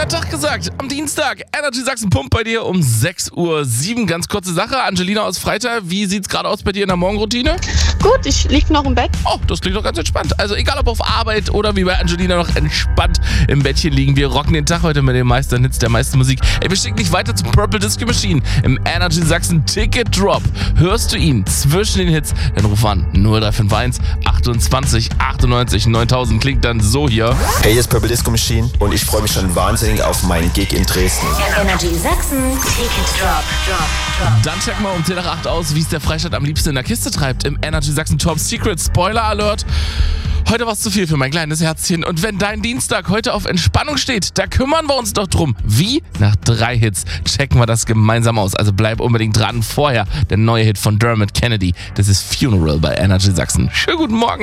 Schönen Tag gesagt. Am Dienstag, Energy Sachsen pumpt bei dir um 6:07 Uhr. Ganz kurze Sache. Angelina aus Freital, wie sieht's gerade aus bei dir in der Morgenroutine? Gut, ich lieg noch im Bett. Oh, das klingt doch ganz entspannt. Also egal ob auf Arbeit oder wie bei Angelina noch entspannt im Bettchen liegen. Wir rocken den Tag heute mit den meisten Hits der meisten Musik. Ey, wir schicken dich weiter zum Purple Disco Machine im Energy Sachsen Ticket Drop. Hörst du ihn zwischen den Hits, dann ruf an 0351 28 98 9000. Klingt dann so hier. Hey, hier ist Purple Disco Machine und ich freue mich schon wahnsinnig auf meinen Gig in Dresden. Energy Sachsen Ticket Drop. Dann check mal um 10 nach 8 aus, wie es der Freistaat am liebsten in der Kiste treibt. Im Energy Sachsen Top Secret Spoiler Alert. Heute war es zu viel für mein kleines Herzchen. Und wenn dein Dienstag heute auf Entspannung steht, da kümmern wir uns doch drum. Wie? Nach 3 Hits checken wir das gemeinsam aus. Also bleib unbedingt dran. Vorher der neue Hit von Dermot Kennedy. Das ist Funeral bei Energy Sachsen. Schönen guten Morgen.